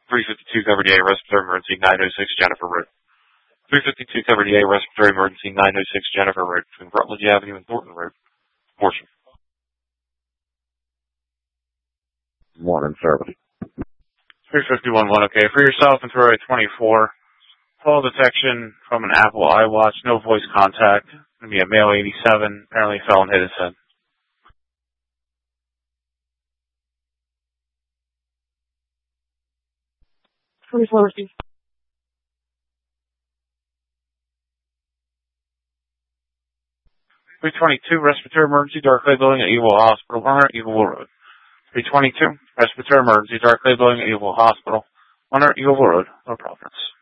352 covered EA, respiratory emergency, 906 Jennifer Road. 352 covered EA, respiratory emergency, 906 Jennifer Road, between Rutledge Avenue and Thornton Road. Portion. Morning, service. 351-1, okay. For yourself and through 24, call detection from an Apple iWatch, no voice contact. Going to be a male 87, apparently fell and hit his head. 322, respiratory emergency, Dark Lake Building at Evil Hospital, 100 Evil Road. 322, respiratory emergency, Dark Lake Building at Evil Hospital, 100 Evil Road, no Providence.